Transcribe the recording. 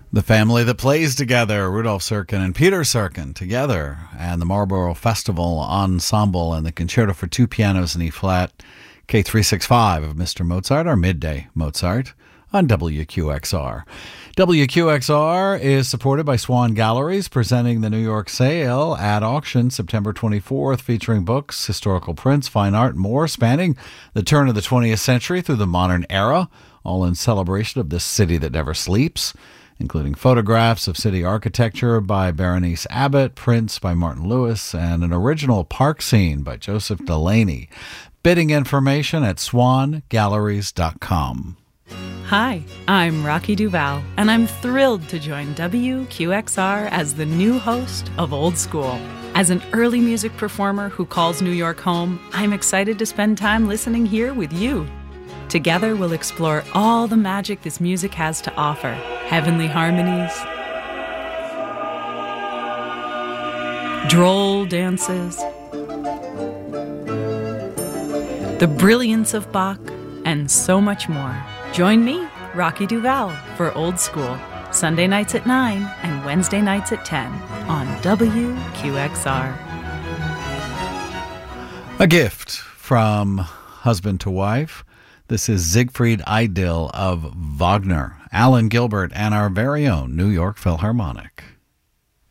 The family that plays together, Rudolf Serkin and Peter Serkin together, and the Marlborough Festival Ensemble and the Concerto for Two Pianos in E-flat, K365 of Mr. Mozart, our Midday Mozart, on WQXR. WQXR is supported by Swan Galleries, presenting the New York Sale at auction September 24th, featuring books, historical prints, fine art, and more, spanning the turn of the 20th century through the modern era, all in celebration of this city that never sleeps, including photographs of city architecture by Berenice Abbott, prints by Martin Lewis, and an original park scene by Joseph Delaney. Bidding information at swangalleries.com. Hi, I'm Rocky Duval, and I'm thrilled to join WQXR as the new host of Old School. As an early music performer who calls New York home, I'm excited to spend time listening here with you. Together, we'll explore all the magic this music has to offer. Heavenly harmonies, droll dances, the brilliance of Bach, and so much more. Join me, Rocky Duval, for Old School, Sunday nights at 9 and Wednesday nights at 10 on WQXR. A gift from husband to wife. This is Siegfried Idyll of Wagner, Alan Gilbert, and our very own New York Philharmonic.